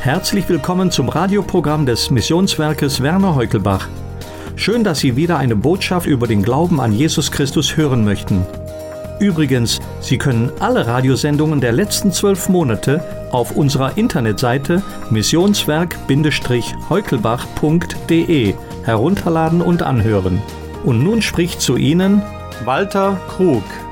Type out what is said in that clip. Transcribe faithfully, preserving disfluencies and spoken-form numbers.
Herzlich willkommen zum Radioprogramm des Missionswerkes Werner Heukelbach. Schön, dass Sie wieder eine Botschaft über den Glauben an Jesus Christus hören möchten. Übrigens, Sie können alle Radiosendungen der letzten zwölf Monate auf unserer Internetseite missionswerk Heukelbach punkt de herunterladen und anhören. Und nun spricht zu Ihnen Walter Krug.